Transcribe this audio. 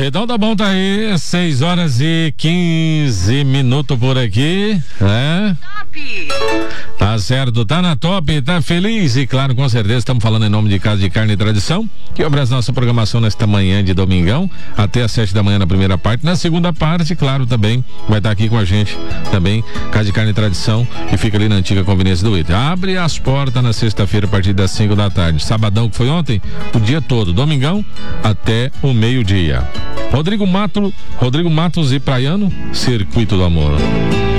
Então tá bom, tá aí, 6h15 por aqui, né? Top! Tá certo, tá na top, tá feliz e claro, com certeza estamos falando em nome de Casa de Carne e Tradição, que oferece nossa programação nesta manhã de domingão, até às 7 da manhã na primeira parte, na segunda parte, claro, também vai estar aqui com a gente, também, Casa de Carne e Tradição, que fica ali na antiga conveniência do Ita. Abre as portas na sexta-feira a partir das 5 da tarde, sabadão que foi ontem, o dia todo, domingão, até o meio-dia. Rodrigo Matos e Praiano, Circuito do Amor.